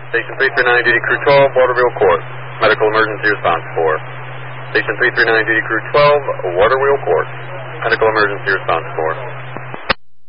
Station 339, duty crew 12, Waterwheel Court. Medical emergency response 4. Station 339, duty crew 12, Waterwheel Court. Medical emergency response 4.